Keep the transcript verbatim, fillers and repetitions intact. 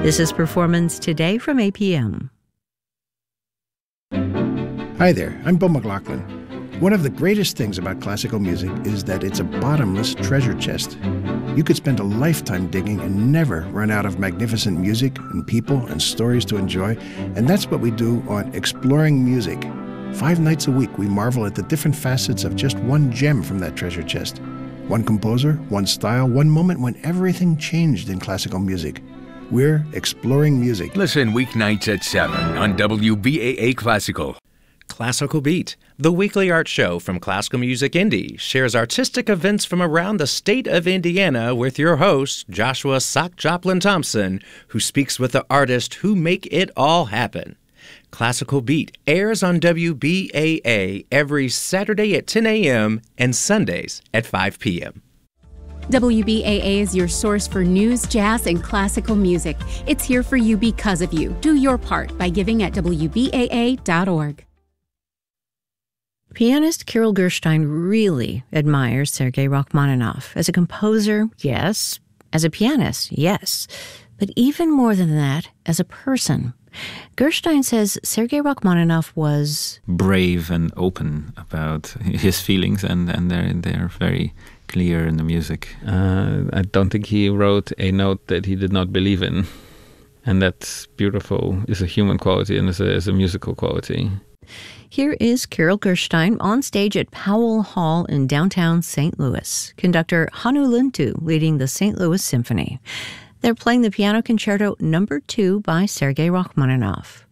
This is Performance Today from A P M. Hi there, I'm Bill McLaughlin. One of the greatest things about classical music is that it's a bottomless treasure chest. You could spend a lifetime digging and never run out of magnificent music and people and stories to enjoy, and that's what we do on Exploring Music. Five nights a week, we marvel at the different facets of just one gem from that treasure chest. One composer, one style, one moment when everything changed in classical music. We're Exploring Music. Listen weeknights at seven on W B A A Classical. Classical Beat, the weekly art show from Classical Music Indy, shares artistic events from around the state of Indiana with your host, Joshua Sock Joplin Thompson, who speaks with the artists who make it all happen. Classical Beat airs on W B A A every Saturday at ten a.m. and Sundays at five p.m. W B A A is your source for news, jazz, and classical music. It's here for you because of you. Do your part by giving at W B A A dot org. Pianist Kirill Gershwin really admires Sergei Rachmaninoff. As a composer, yes. As a pianist, yes. But even more than that, as a person. Gershwin says Sergei Rachmaninoff was brave and open about his feelings, and, and they're, they're very clear in the music. Uh, I don't think he wrote a note that he did not believe in. And that's beautiful. It's a human quality and it's a, it's a musical quality. Here is Kirill Gershwin on stage at Powell Hall in downtown Saint Louis. Conductor Hannu Lintu leading the Saint Louis Symphony. They're playing the Piano Concerto Number two by Sergei Rachmaninoff.